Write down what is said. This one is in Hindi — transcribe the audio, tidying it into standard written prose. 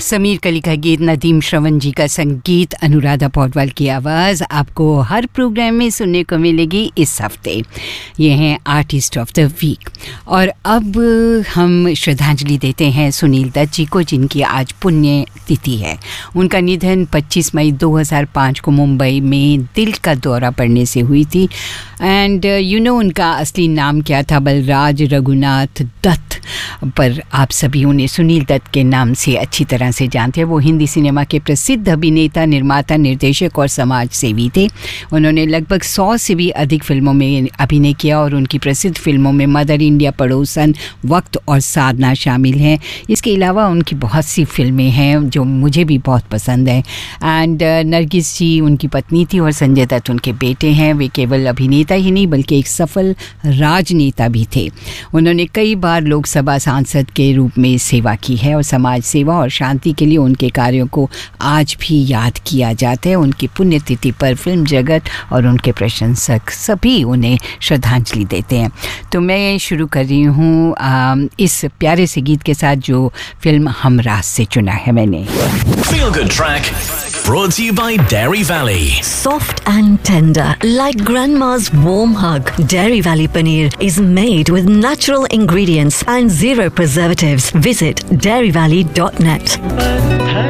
समीर कली का गीत, नदीम श्रवण जी का संगीत, अनुराधा पौडवाल की आवाज़ आपको हर प्रोग्राम में सुनने को मिलेगी इस हफ्ते। ये हैं आर्टिस्ट ऑफ द वीक। और अब हम श्रद्धांजलि देते हैं सुनील दत्त जी को, जिनकी आज पुण्य तिथि है। उनका निधन 25 मई 2005 को मुंबई में दिल का दौरा पड़ने से हुई थी। एंड उनका असली नाम क्या था? बलराज रघुनाथ दत्त, पर आप सभी उन्हें सुनील दत्त के नाम से अच्छी तरह से जानते हैं। वो हिंदी सिनेमा के प्रसिद्ध अभिनेता, निर्माता, निर्देशक और समाज सेवी थे। उन्होंने लगभग 100 से भी अधिक फिल्मों में अभिनय किया और उनकी प्रसिद्ध फिल्मों में मदर इंडिया, पड़ोसन, वक्त और साधना शामिल हैं। इसके अलावा उनकी बहुत सी फिल्में हैं जो मुझे भी बहुत पसंद हैं। एंड नरगिस जी उनकी पत्नी थी और संजय दत्त उनके बेटे हैं। वे केवल अभिनेता ही नहीं बल्कि एक सफल राजनेता भी थे। उन्होंने कई बार लोकसभा सांसद के रूप में सेवा की है और समाज सेवा और शांति के लिए उनके कार्यों को आज भी याद किया जाता है। उनकी पुण्यतिथि पर फिल्म जगत और उनके प्रशंसक सभी उन्हें श्रद्धांजलि देते हैं। तो मैं शुरू कर रही हूँ इस प्यारे से गीत के साथ जो फिल्म हमराज से चुना है मैंने। Feel Good Track brought to you by Dairy Valley. Soft and tender, like grandma's warm hug. Dairy Valley paneer is made with natural ingredients and zero preservatives. Visit dairyvalley.net.